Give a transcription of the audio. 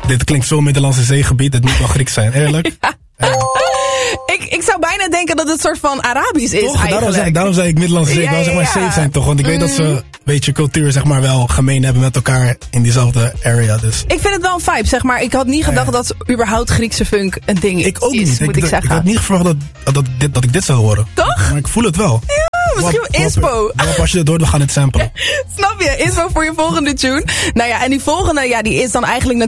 Dit klinkt zo Middellandse Zeegebied, het moet wel Grieks zijn, eerlijk. Ik zou bijna denken dat het een soort van Arabisch is. Toch, eigenlijk. daarom zei ik Middellandse Zee, wel zeg maar safe zijn toch? Want ik weet dat ze een beetje cultuur zeg maar wel gemeen hebben met elkaar in diezelfde area. Dus. Ik vind het wel een vibe, zeg maar. Ik had niet gedacht dat überhaupt Griekse funk een ding is. Ik ook niet. Moet ik zeggen. Ik had niet verwacht dat ik dit zou horen. Toch? Maar ik voel het wel. Ja, misschien wel inspo. Als je het door, we gaan het samplen. Snap je? Inspo voor je volgende tune. Nou ja, en die volgende, ja, die is dan eigenlijk